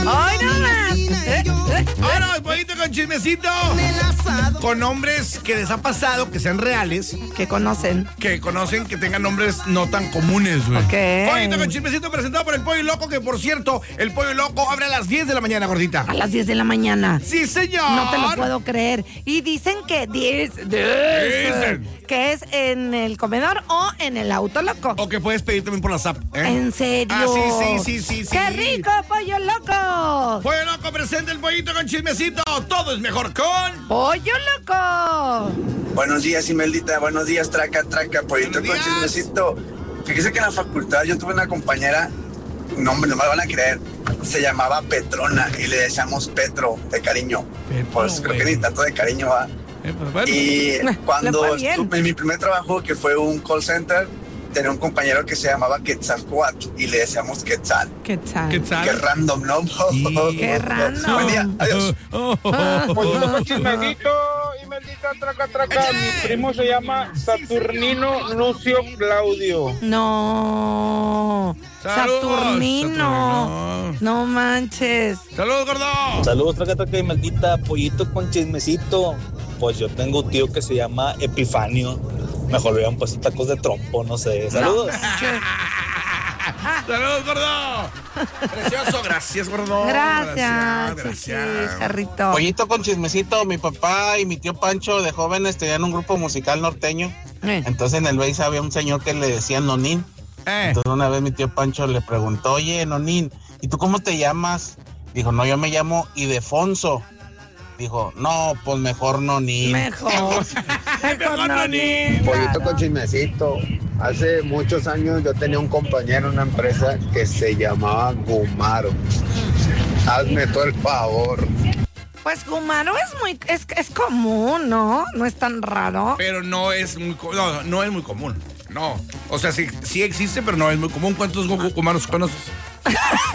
¡Ay, no más! Ahora, el pollito con chismecito. Con nombres que les ha pasado, que sean reales. Que conocen. Que conocen, que tengan nombres no tan comunes, güey. Ok. Pollito con chismecito presentado por el Pollo Loco, que por cierto, el Pollo Loco abre a las 10 de la mañana, gordita. A las 10 de la mañana. Sí, señor. No te lo puedo creer. Y dicen que Dicen. que es en el comedor o en el auto loco. O que puedes pedir también por la SAP. ¿En serio? Ah, sí. ¡Qué rico, Pollo Loco! Pollo Loco presenta el Pollito con chismecito. Todo es mejor con ¡Pollo Loco! Buenos días, Imeldita. Buenos días, Traca, Pollito Buenos con días. chismecito. Fíjese que en la facultad yo tuve una compañera, no me lo van a creer, se llamaba Petrona y le decíamos Petro de cariño. Petro, Pues creo que güey. ni tanto de cariño va. Pues bueno. Y Le cuando fue bien. estuve en mi primer trabajo, que fue un call center, tenía un compañero que se llamaba Quetzalcóatl y le decíamos Quetzal. ¿Qué tal? ¿Qué tal? Qué random, ¿no? Qué random. Buen día, adiós. Pollito con chismecito y maldita traca. Mi primo se llama Saturnino Lucio Claudio. No. Saludos, Saturnino. Saturnino. No manches. ¡Saludos, gordo! Saludos, traca y maldita, pollito con chismecito. Pues yo tengo un tío que se llama Epifanio. Mejor le hubieran puesto tacos de trompo, no sé. Saludos. ¡Saludos, gordo! Precioso, gracias, gordo. Gracias, Gracias. Jarrito. Pollito con chismecito, mi papá y mi tío Pancho de jóvenes tenían un grupo musical norteño. Entonces en el Base había un señor que le decía Nonín. Entonces una vez mi tío Pancho le preguntó, oye, Nonín, ¿y tú cómo te llamas? Dijo, no, yo me llamo Idefonso. Dijo, no, pues mejor Nonín. Mejor. Mejor no, ni. Pollito con chismecito. Hace muchos años yo tenía un compañero en una empresa que se llamaba Gumaro. Hazme todo el favor. Pues Gumaro es común, ¿no? No es tan raro. Pero no es muy no es muy común. No. O sea, sí existe, pero no es muy común. ¿Cuántos humanos conoces?